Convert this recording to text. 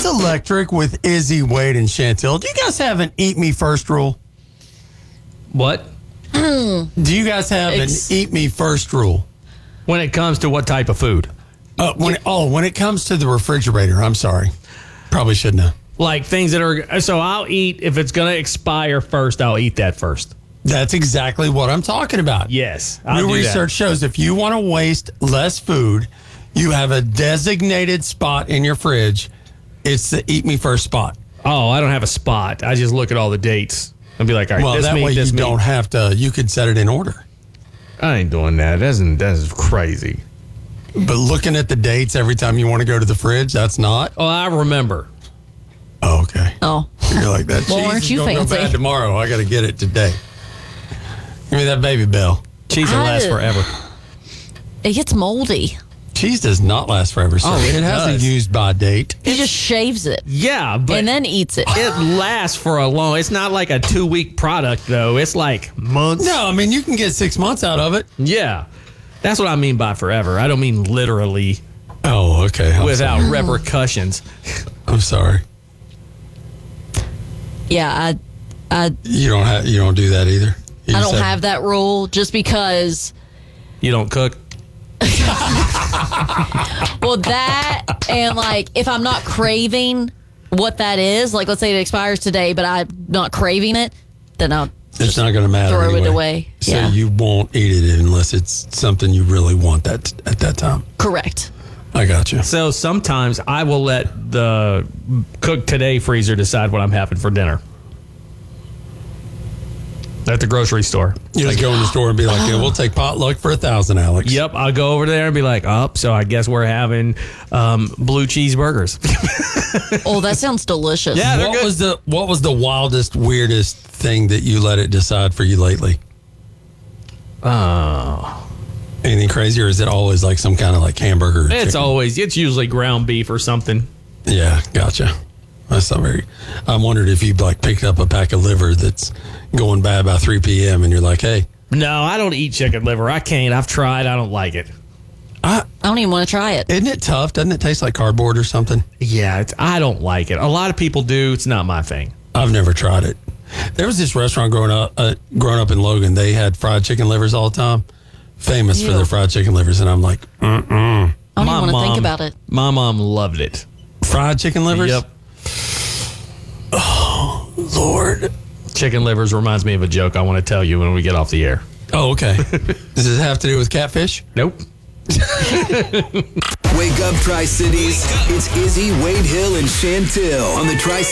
electric with Izzy, Wade, and Chantel. Do you guys have an eat me first rule? What? Do you guys have an eat me first rule? When it comes to what type of food? When it comes to the refrigerator, I'm sorry. Probably shouldn't have. Like things that are, so I'll eat, if it's going to expire first, I'll eat that first. That's exactly what I'm talking about. Yes. New research shows if you want to waste less food, you have a designated spot in your fridge. It's the eat me first spot. Oh, I don't have a spot. I just look at all the dates and be like, all right, well, this that meat, way this you meat. don't have to, you could set it in order. I ain't doing that. That's crazy. But looking at the dates every time you want to go to the fridge, that's not. Oh, I remember. Oh, okay. Oh. You're like that. Well, cheese aren't is you gonna fancy? go bad tomorrow. I got to get it today. Give me that baby bell. Cheese will last forever. It gets moldy. Cheese does not last forever, sir. Oh, it has a does. use by date. He just shaves it Yeah, but and then eats it. it lasts for a long. It's not like a 2-week product though. It's like months. No, I mean you can get 6 months out of it. Yeah, that's what I mean by forever. I don't mean literally Oh, okay. without repercussions. I'm sorry. Yeah, You don't do that either. You I just don't have that rule just because. You don't cook. Well, that and like if I'm not craving what that is, like let's say it expires today, but I'm not craving it, then I'll It's not going to matter. throw anyway. it away. So Yeah. you won't eat it unless it's something you really want that at that time. Correct. I got you. So sometimes I will let the cook today freezer decide what I'm having for dinner. At the grocery store. You just go in the store and be like, "Yeah, we'll take potluck for 1,000, Alex." Yep, I'll go over there and be like, so I guess we're having blue cheeseburgers. Oh, that sounds delicious. Yeah. they're good. What was the wildest, weirdest thing that you let it decide for you lately? Anything crazy, or is it always like some kind of like hamburger? or It's chicken? it's usually ground beef or something. Yeah, gotcha. That's not very. I wondered if you like picked up a pack of liver that's going bad by 3 p.m. and you're like, "Hey, No, I don't eat chicken liver. I can't. I've tried. I don't like it. I don't even want to try it. isn't it tough? Doesn't it taste like cardboard or something?" Yeah, I don't like it. A lot of people do. It's not my thing. I've never tried it. There was this restaurant growing up in Logan. They had fried chicken livers all the time, famous for Ew. their fried chicken livers, and I'm like, I don't even want to think about it. My mom loved it. fried chicken livers. Yep. Oh Lord. Chicken livers reminds me of a joke I want to tell you when we get off the air. Oh, okay. Does it have to do with catfish? Nope. Wake up, Tri-Cities. It's Izzy, Wade Hill, and Chantel on the Tri